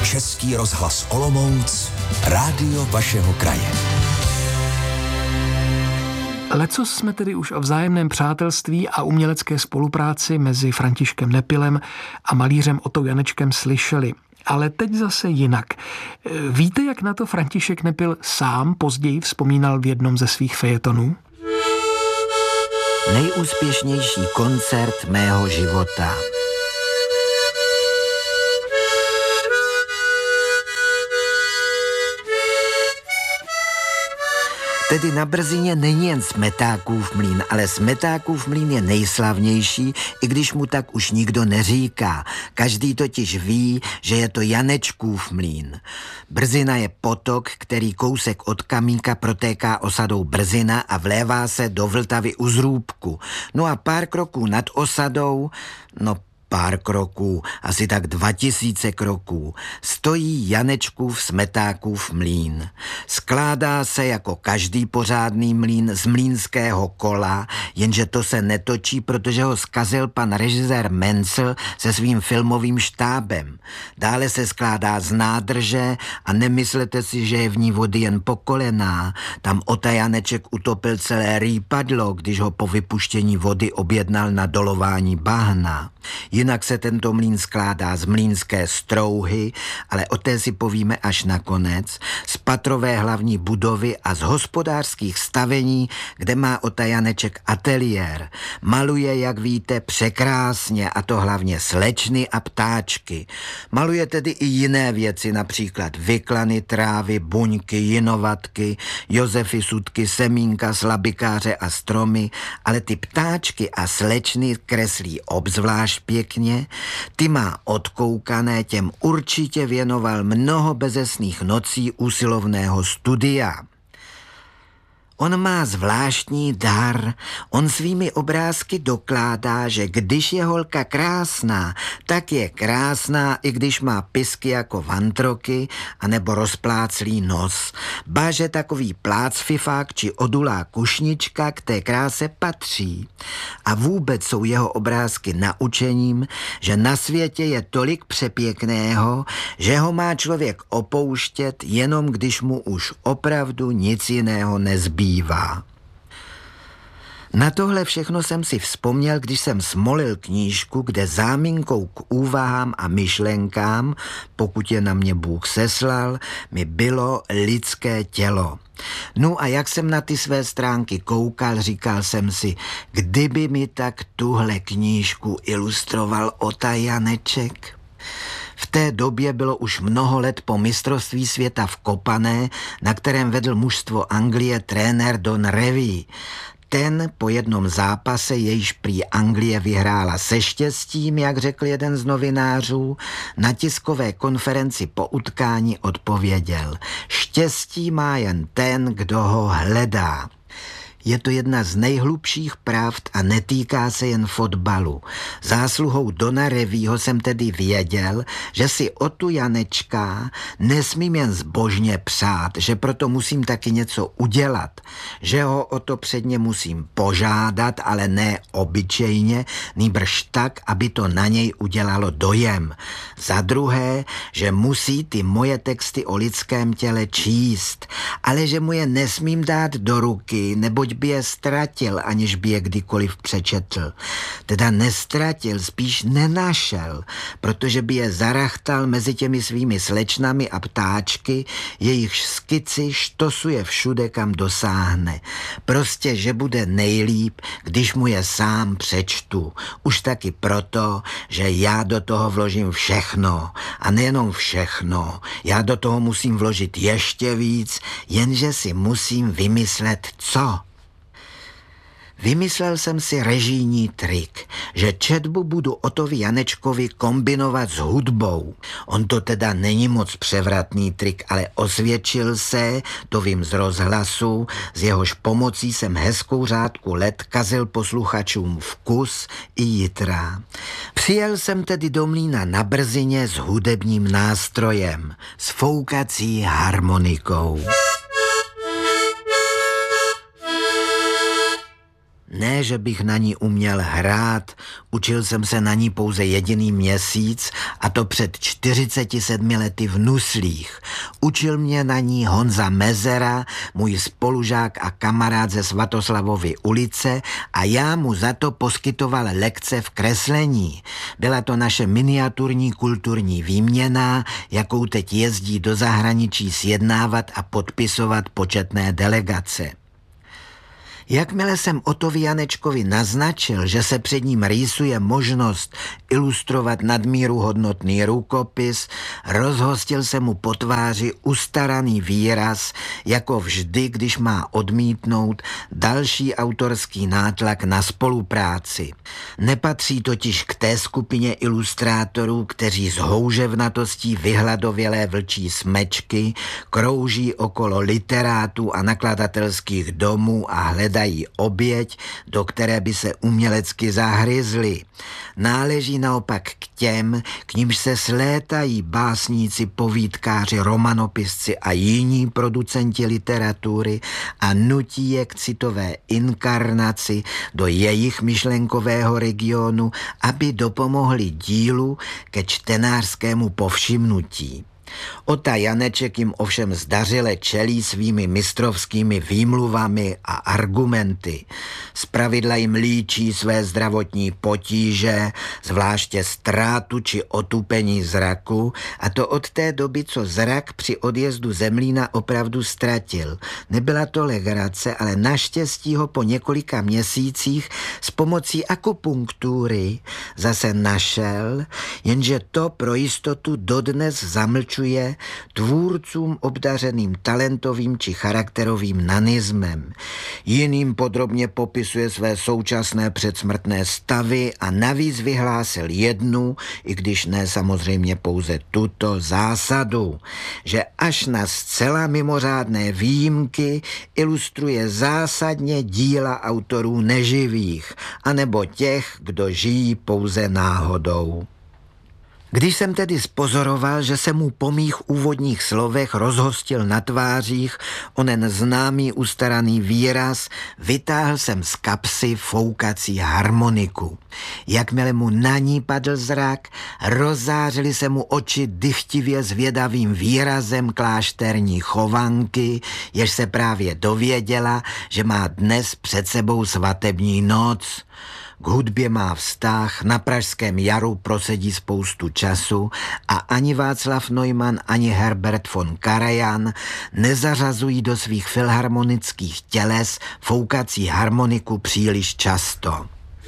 Český rozhlas Olomouc, rádio vašeho kraje. Lecos jsme tedy už o vzájemném přátelství a umělecké spolupráci mezi Františkem Nepilem a malířem Otou Janečkem slyšeli. Ale teď zase jinak. Víte, jak na to František Nepil sám později vzpomínal v jednom ze svých fejetonů? Nejúspěšnější koncert mého života. Tedy na Brzině není jen Smetákův mlýn, ale Smetákův mlýn je nejslavnější, i když mu tak už nikdo neříká. Každý totiž ví, že je to Janečkův mlýn. Brzina je potok, který kousek od Kamínka protéká osadou Brzina a vlévá se do Vltavy u Zrůbku. No a pár kroků nad osadou, pár kroků, asi tak 2000 kroků, stojí Janečkův Smetákův mlýn. Skládá se jako každý pořádný mlýn z mlýnského kola, jenže to se netočí, protože ho zkazil pan režisér Mencel se svým filmovým štábem. Dále se skládá z nádrže a nemyslete si, že je v ní vody jen po kolená. Tam Ota Janeček utopil celé rýpadlo, když ho po vypuštění vody objednal na dolování bahna. Jinak se tento mlýn skládá z mlýnské strouhy, ale o té si povíme až nakonec, z patrové hlavní budovy a z hospodářských stavení, kde má Ota Janeček ateliér. Maluje, jak víte, překrásně, a to hlavně slečny a ptáčky. Maluje tedy i jiné věci, například vyklany, trávy, buňky, jinovatky, Josefy sudky, semínka, slabikáře a stromy, ale ty ptáčky a slečny kreslí obzvlášť pěkně, ty má odkoukané, těm určitě věnoval mnoho bezesných nocí usilovného studia. On má zvláštní dar, on svými obrázky dokládá, že když je holka krásná, tak je krásná, i když má pisky jako vantroky anebo rozpláclý nos. Ba, že takový plácfifák či odulá kušnička k té kráse patří. A vůbec jsou jeho obrázky naučením, že na světě je tolik přepěkného, že ho má člověk opouštět, jenom když mu už opravdu nic jiného nezbývá. Na tohle všechno jsem si vzpomněl, když jsem smolil knížku, kde záminkou k úvahám a myšlenkám, pokud je na mě Bůh seslal, mi bylo lidské tělo. No a jak jsem na ty své stránky koukal, říkal jsem si, kdyby mi tak tuhle knížku ilustroval Ota Janeček. V té době bylo už mnoho let po mistrovství světa v kopané, na kterém vedl mužstvo Anglie trenér Don Revie. Ten po jednom zápase, jejž prý Anglie vyhrála se štěstím, jak řekl jeden z novinářů, na tiskové konferenci po utkání odpověděl: štěstí má jen ten, kdo ho hledá. Je to jedna z nejhlubších pravd a netýká se jen fotbalu. Zásluhou Dona Revieho jsem tedy věděl, že si Otu Janečka nesmím jen zbožně přát, že proto musím taky něco udělat, že ho o to předně musím požádat, ale ne obyčejně, nýbrž tak, aby to na něj udělalo dojem. Za druhé, že musí ty moje texty o lidském těle číst, ale že mu je nesmím dát do ruky, neboť by je ztratil, aniž by je kdykoliv přečetl. Teda nestratil, spíš nenašel, protože by je zarachtal mezi těmi svými slečnami a ptáčky, jejichž skici štosuje všude, kam dosáhne. Prostě, že bude nejlíp, když mu je sám přečtu. Už taky proto, že já do toho vložím všechno. A nejenom všechno. Já do toho musím vložit ještě víc, jenže si musím vymyslet co. Vymyslel jsem si režijní trik, že četbu budu Otovi Janečkovi kombinovat s hudbou. On to teda není moc převratný trik, ale osvědčil se, to vím z rozhlasu, z jehož pomocí jsem hezkou řádku let kazil posluchačům vkus i jitra. Přijel jsem tedy do mlýna na Brzině s hudebním nástrojem, s foukací harmonikou. Ne, že bych na ní uměl hrát, učil jsem se na ní pouze jediný měsíc, a to před 47 lety v Nuslích. Učil mě na ní Honza Mezera, můj spolužák a kamarád ze Svatoslavovy ulice, a já mu za to poskytoval lekce v kreslení. Byla to naše miniaturní kulturní výměna, jakou teď jezdí do zahraničí sjednávat a podpisovat početné delegace. Jakmile jsem Otovi Janečkovi naznačil, že se před ním rýsuje možnost ilustrovat nadmíru hodnotný rukopis, rozhostil se mu po tváři ustaraný výraz, jako vždy, když má odmítnout další autorský nátlak na spolupráci. Nepatří totiž k té skupině ilustrátorů, kteří s houževnatostí vyhladovělé vlčí smečky krouží okolo literátů a nakladatelských domů a hledají oběť, do které by se umělecky zahryzli. Náleží naopak k těm, k nímž se slétají básníci, povídkáři, romanopisci a jiní producenti literatury a nutí je k citové inkarnaci do jejich myšlenkového regionu, aby dopomohli dílu ke čtenářskému povšimnutí. Ota Janeček jim ovšem zdařile čelí svými mistrovskými výmluvami a argumenty. Zpravidla jim líčí své zdravotní potíže, zvláště ztrátu či otupení zraku, a to od té doby, co zrak při odjezdu Zemlína opravdu ztratil. Nebyla to legrace, ale naštěstí ho po několika měsících s pomocí akupunktury zase našel, jenže to pro jistotu dodnes zamlčuje tvůrcům obdařeným talentovým či charakterovým nanismem. Jiným podrobně popisuje své současné předsmrtné stavy a navíc vyhlásil jednu, i když ne samozřejmě pouze tuto zásadu, že až na zcela mimořádné výjimky ilustruje zásadně díla autorů neživých, anebo těch, kdo žijí pouze náhodou. Když jsem tedy spozoroval, že se mu po mých úvodních slovech rozhostil na tvářích onen známý ustaraný výraz, vytáhl jsem z kapsy foukací harmoniku. Jakmile mu na ní padl zrak, rozzářily se mu oči dychtivě zvědavým výrazem klášterní chovanky, jež se právě dověděla, že má dnes před sebou svatební noc. K hudbě má vztah, na pražském jaru prosedí spoustu času a ani Václav Neumann, ani Herbert von Karajan nezařazují do svých filharmonických těles foukací harmoniku příliš často.